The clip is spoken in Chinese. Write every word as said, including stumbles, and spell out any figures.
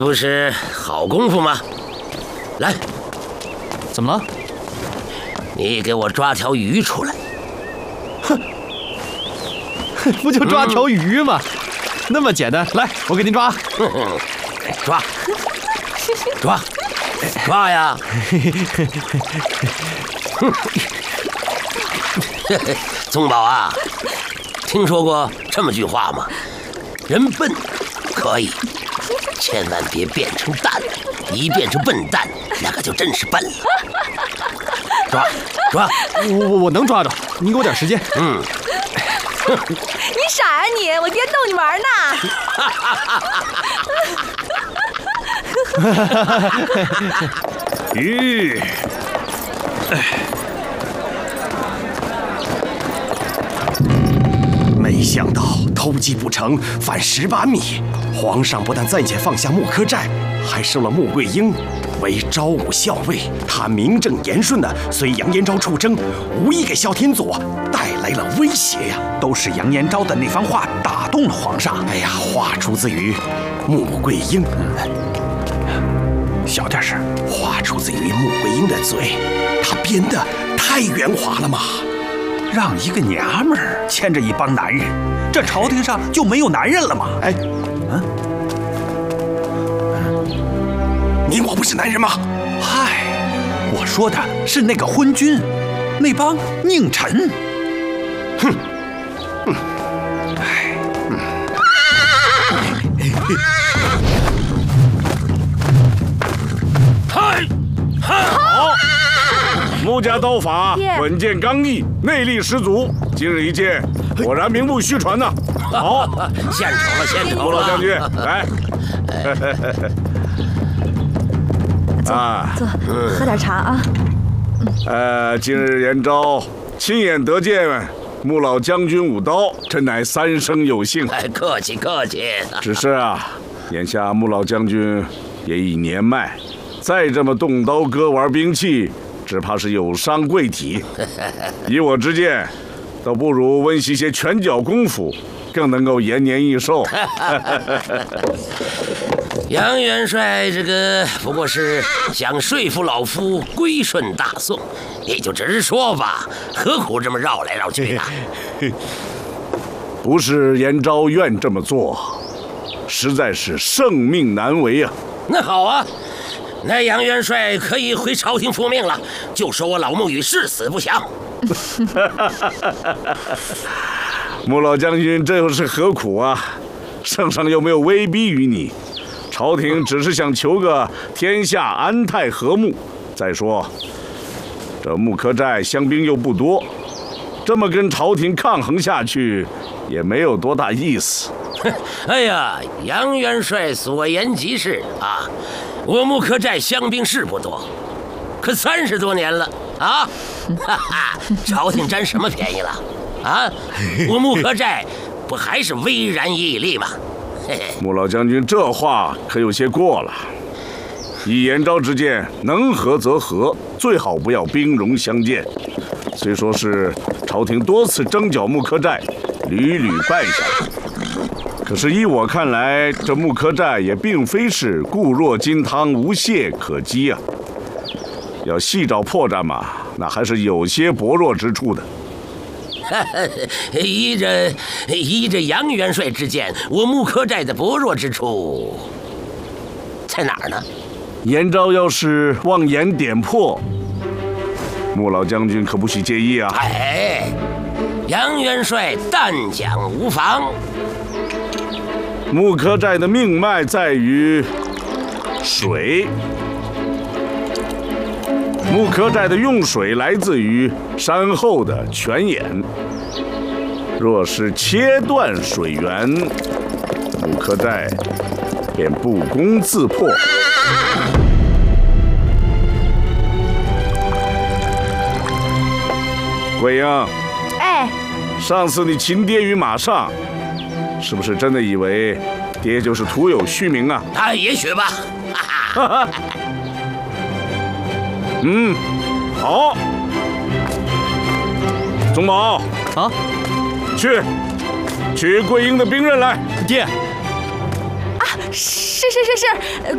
不是好功夫吗？来， 怎么了？ 你给我抓条鱼出来。 哼，不就抓条鱼吗？嗯、那么简单。来，我给您抓。 抓，抓，抓呀！宗宝啊，听说过这么句话吗？人笨可以，千万别变成蛋，一变成笨蛋，那可就真是笨了。抓抓， 我我我能抓着，您给我点时间。嗯。 你傻啊你！我爹逗你玩呢。鱼。没想到偷鸡不成反蚀把米，皇上不但暂且放下木柯寨，还收了穆桂英为昭武校尉。他名正言顺地随杨延昭出征，无疑给萧天佐带来了威胁呀！ 都是杨延昭的那番话打动了皇上。 哎呀，话出自于穆桂英， 小点声。 话出自于穆桂英的嘴，她编的太圆滑了嘛！ 让一个娘们儿牵着一帮男人，这朝廷上就没有男人了吗？ 哎，嗯，你我不是男人吗？ 嗨，我说的是那个昏君，那帮佞臣。 哼，嗯，哎，嗯。 嗨，好。穆家刀法稳健刚毅，内力十足。今日一见，果然名不虚传呐！好， 献丑了，献丑了！ 穆老将军，来， 啊，坐，喝点茶啊。 呃，今日延昭亲眼得见穆老将军舞刀，真乃三生有幸。 哎，客气客气。 只是啊，眼下穆老将军也已年迈，再这么动刀割玩兵器，只怕是有伤贵体。以我之见，倒不如温习些拳脚功夫，更能够延年益寿。 杨元帅这个不过是想说服老夫归顺大宋，你就直说吧，何苦这么绕来绕去呢？ 不是延昭愿这么做，实在是圣命难违啊。 那好啊。那杨元帅可以回朝廷复命了，就说我老穆羽誓死不降。 穆老将军，这又是何苦啊？圣上又没有威逼于你，朝廷只是想求个天下安泰和睦。再说，这木柯寨乡兵又不多，这么跟朝廷抗衡下去，也没有多大意思。 哎呀，杨元帅所言极是啊。我木柯寨乡兵是不多，可三十多年了啊！哈哈，朝廷占什么便宜了？啊，我木柯寨不还是巍然屹立吗？嘿嘿， 穆老将军这话可有些过了。以延昭之见，能和则和，最好不要兵戎相见。虽说是朝廷多次征剿木柯寨，屡屡败下来。可是依我看来，这木柯寨也并非是固若金汤、无懈可击啊。要细找破绽嘛，那还是有些薄弱之处的。 依着依着杨元帅之见，我木柯寨的薄弱之处在哪儿呢？ 延昭要是妄言点破，穆老将军可不许介意啊。 哎，杨元帅但讲无妨。 木柯寨的命脉在于水，木柯寨的用水来自于山后的泉眼。若是切断水源，木柯寨便不攻自破。桂英， 哎， 上次你擒爹于马上，是不是真的以为爹就是徒有虚名啊？ 啊，也许吧。哈哈。 嗯，好。宗保啊， 去取桂英的兵刃来。 爹。 啊，是是是是，